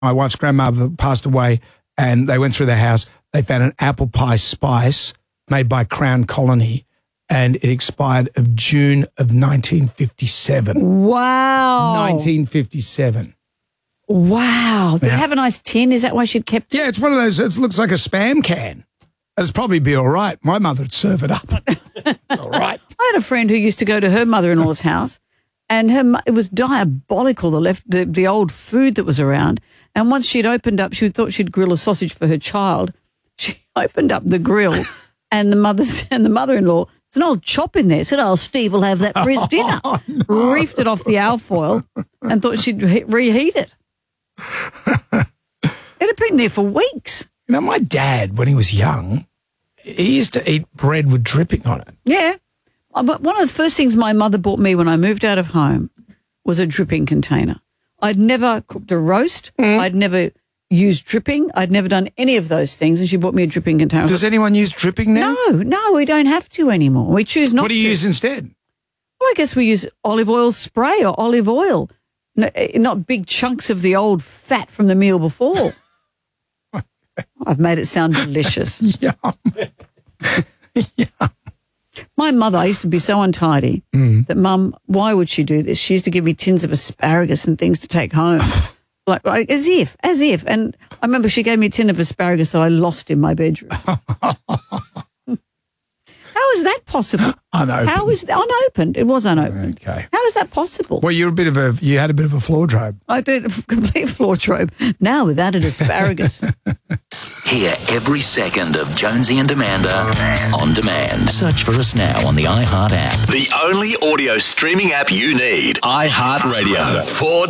My wife's grandmother passed away, and they went through the house. They found an apple pie spice made by Crown Colony, and it expired of June of 1957. Wow. 1957. Wow. Did it have a nice tin? Is that why she'd kept it? Yeah, it's one of those, it looks like a Spam can. It'd probably be all right. My mother would serve it up. It's all right. I had a friend who used to go to her mother-in-law's house, and it was diabolical, the old food that was around. And once she'd opened up, she thought she'd grill a sausage for her child. She opened up the grill, and the mother-in-law, there's an old chop in there. Said, "Oh, Steve will have that for his dinner." No. Reefed it off the alfoil and thought she'd reheat it. It had been there for weeks. You know, my dad, when he was young, he used to eat bread with dripping on it. Yeah. But one of the first things my mother bought me when I moved out of home was a dripping container. I'd never cooked a roast. I'd never used dripping. I'd never done any of those things, and she bought me a dripping container. Does anyone use dripping now? No, we don't have to anymore. We choose not to. What do you use instead? Well, I guess we use olive oil spray or olive oil, not big chunks of the old fat from the meal before. I've made it sound delicious. Yum. Yum. My mother used to be so untidy that, Mum, why would she do this? She used to give me tins of asparagus and things to take home. like as if. And I remember she gave me a tin of asparagus that I lost in my bedroom. How is that possible? Unopened. How is unopened? It was unopened. Okay. How is that possible? Well, you had a bit of a floor drobe. I did a complete floor trobe. Now with added asparagus. Hear every second of Jonesy and Amanda on demand. Search for us now on the iHeart app. The only audio streaming app you need. iHeartRadio. For